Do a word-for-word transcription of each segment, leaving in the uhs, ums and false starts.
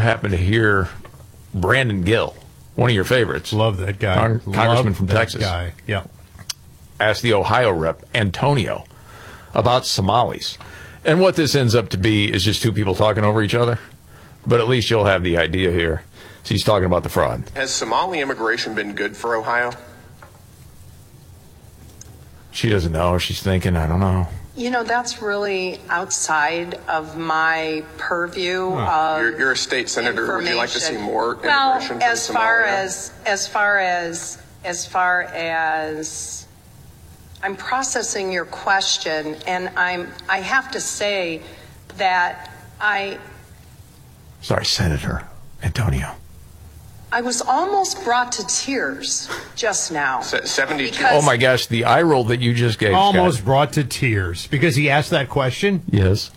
happen to hear Brandon Gill, one of your favorites. Love that guy. Con- Congressman Love from that Texas. guy. Yeah. Asked the Ohio rep, Antonio, about Somalis. And what this ends up to be is just two people talking over each other. But at least you'll have the idea here. So he's talking about the fraud. Has Somali immigration been good for Ohio? She doesn't know. She's thinking, I don't know. You know, that's really outside of my purview. Huh. Of You're, you're a state senator. Would you like to see more well, immigration from as far Somalia? as as far as as far as I'm processing your question, and I'm I have to say that I Sorry, Senator Antonio. I was almost brought to tears just now. Se- seventy-two. Because- Oh, my gosh, the eye roll that you just gave. Almost Scott. brought to tears because he asked that question. Yes.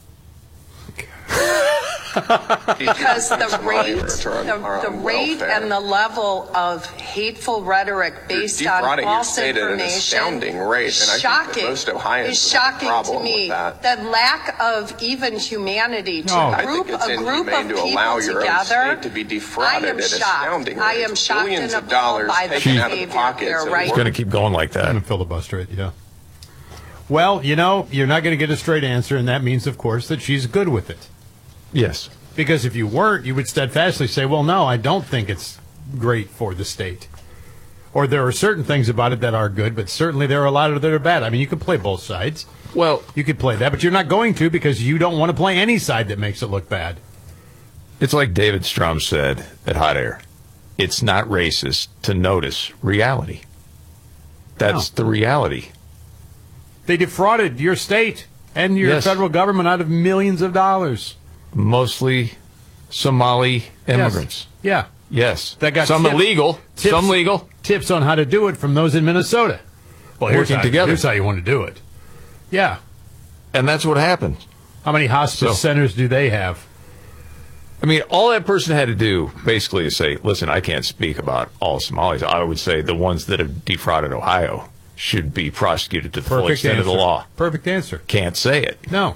Because the Somali rate, workers are on- the, are the on rate welfare. and the level of hateful rhetoric based You're on defrauding your false state at an information astounding rate, is and I think that shocking. most Ohioans is would have a shocking problem to me. with that. The lack of even humanity to No. I group think it's a group inhumane of to people allow your own together. state to be I defrauded am at shocked. astounding I rates. am shocked Billions and of dollars appalled by the taken out of the behavior pockets here, of right? It's going to keep going like I'm that. going to filibuster it, yeah. Well, you know, you're not going to get a straight answer, and that means, of course, that she's good with it. Yes. Because if you weren't, you would steadfastly say, well, no, I don't think it's great for the state. Or there are certain things about it that are good, but certainly there are a lot of that are bad. I mean, you could play both sides. Well, You could play that, but you're not going to because you don't want to play any side that makes it look bad. it's like David Strum said at Hot Air. It's not racist to notice reality. That's No. the reality. They defrauded your state and your Yes. federal government out of millions of dollars. Mostly Somali immigrants. Yeah. Yes. That got some tips- illegal, tips- some legal. Tips on how to do it from those in Minnesota. Well, here's Working how, together. here's how you want to do it. Yeah. And that's what happened. How many hospice So- centers do they have? I mean, all that person had to do basically is say, listen, I can't speak about all Somalis. I would say the ones that have defrauded Ohio should be prosecuted to the full Perfect extent answer. of the law. Perfect answer. Can't say it. No.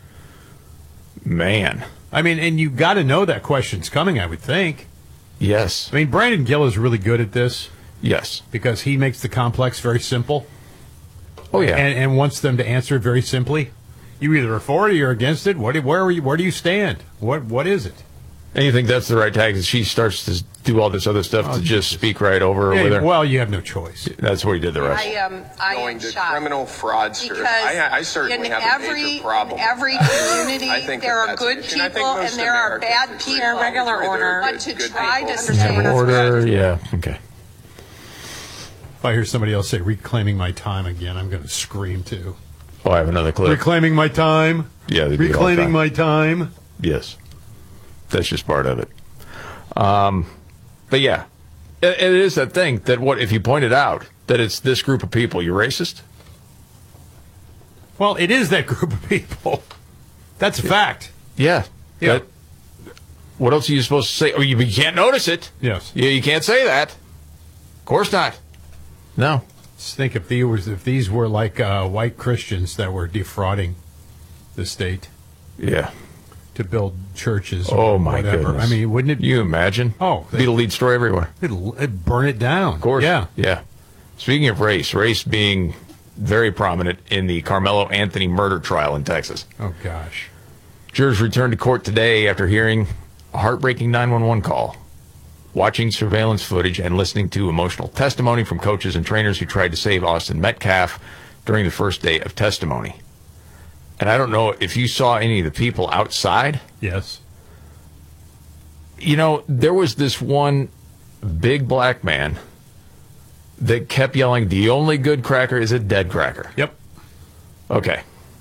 Man. I mean, and you got to know that question's coming, I would think. Yes. I mean, Brandon Gill is really good at this Yes. because he makes the complex very simple Oh, yeah. and, and wants them to answer it very simply. You either are for it or you're against it. What, do- where, are you, where do you stand? What What is it? And you think that's the right tactic? She starts to do all this other stuff Oh, to just Jesus. speak right over Yeah, with her. well, you have no choice. That's where he did the rest. I am I Going am to shocked. criminal fraudsters. Because I, I certainly in have a every, major problem. in every community, I think there that are that's good an issue, and I think people most and there are Americans bad agree. people. Yeah, regular There are order. But good- to good try people. to say Order, yeah. Okay. If I hear somebody else say reclaiming my time again, I'm going to scream too. Oh, I have another clip. Reclaiming my time. Yeah, they do it all the Reclaiming time. my time. Yes. That's just part of it. Um, but yeah, it, it is that thing that what if you pointed out that it's this group of people, you're racist? Well, it is that group of people. That's a fact. Yeah. Yeah. That- what else are you supposed to say? Oh, you, you can't notice it. Yes. You, you can't say that. Of course not. No. Just think if these was if these were like uh, white Christians that were defrauding the state Yeah. to build churches. Oh, or my whatever. goodness. I mean, wouldn't it? You imagine? Oh, Be the lead story everywhere. It'd, it'd burn it down. Of course. Yeah. Yeah. Speaking of race, race being very prominent in the Carmelo Anthony murder trial in Texas. Oh gosh. Jurors returned to court today after hearing a heartbreaking nine one one call, watching surveillance footage, and listening to emotional testimony from coaches and trainers who tried to save Austin Metcalf during the first day of testimony. And I don't know if you saw any of the people outside. Yes. You know, there was this one big black man that kept yelling, "The only good cracker is a dead cracker." Yep. Okay.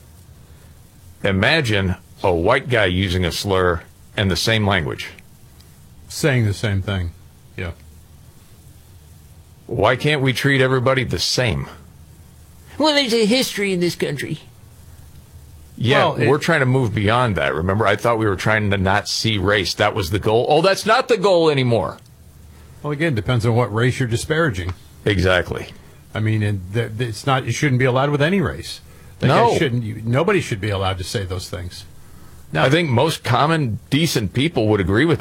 Imagine a white guy using a slur and the same language. Saying the same thing. Yeah. Why can't we treat everybody the same? Well, there's a history in this country. Yeah, Well, it- we're trying to move beyond that. Remember, I thought we were trying to not see race. That was the goal. Oh, that's not the goal anymore. Well, again, depends on what race you're disparaging. Exactly. I mean, and th- th- it's not. It shouldn't be allowed with any race. That No. guy shouldn't. You, nobody should be allowed to say those things. I think most common, decent people would agree with